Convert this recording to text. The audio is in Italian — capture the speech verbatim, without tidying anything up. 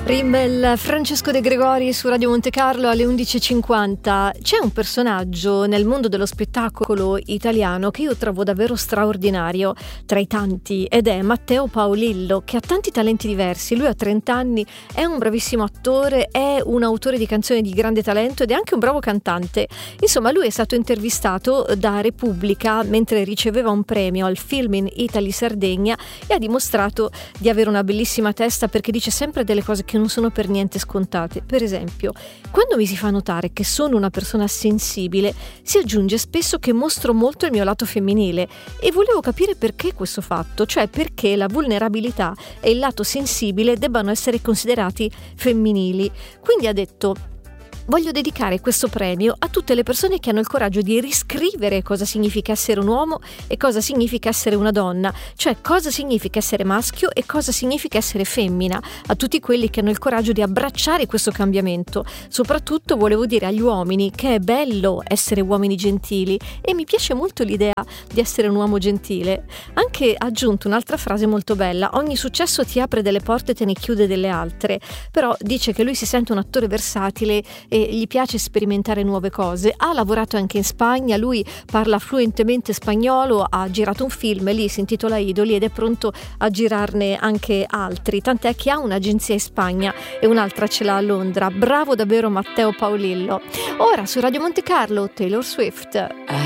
Rimmel, Francesco De Gregori su Radio Monte Carlo alle undici e cinquanta. C'è un personaggio nel mondo dello spettacolo italiano che io trovo davvero straordinario tra i tanti ed è Matteo Paolillo, che ha tanti talenti diversi. Lui ha trenta anni, è un bravissimo attore, è un autore di canzoni di grande talento ed è anche un bravo cantante. Insomma, lui è stato intervistato da Repubblica mentre riceveva un premio al Film in Italy Sardegna e ha dimostrato di avere una bellissima testa, perché dice sempre delle cose che non sono per niente scontate. Per esempio, quando mi si fa notare che sono una persona sensibile, si aggiunge spesso che mostro molto il mio lato femminile, e volevo capire perché questo fatto, cioè perché la vulnerabilità e il lato sensibile debbano essere considerati femminili. Quindi ha detto: voglio dedicare questo premio a tutte le persone che hanno il coraggio di riscrivere cosa significa essere un uomo e cosa significa essere una donna, cioè cosa significa essere maschio e cosa significa essere femmina, a tutti quelli che hanno il coraggio di abbracciare questo cambiamento. Soprattutto volevo dire agli uomini che è bello essere uomini gentili, e mi piace molto l'idea di essere un uomo gentile. Anche ha aggiunto un'altra frase molto bella: ogni successo ti apre delle porte e te ne chiude delle altre. Però dice che lui si sente un attore versatile e gli piace sperimentare nuove cose. Ha lavorato anche in Spagna, lui parla fluentemente spagnolo, ha girato un film lì, si intitola Idoli, ed è pronto a girarne anche altri, tant'è che ha un'agenzia in Spagna e un'altra ce l'ha a Londra. Bravo davvero Matteo Paolillo. Ora su Radio Monte Carlo, Taylor Swift.